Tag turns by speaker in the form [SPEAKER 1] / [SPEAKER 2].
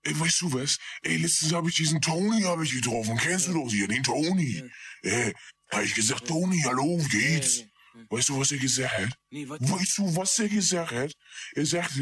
[SPEAKER 1] Ey, weißt du was? Ey, letztens habe ich diesen Tony getroffen. Kennst du doch hier, den Tony? Da hab ich gesagt, Tony, hallo, wie geht's? Weißt du, was er gesagt hat?
[SPEAKER 2] Nee, was?
[SPEAKER 1] Weißt du, was er gesagt hat? Er sagte,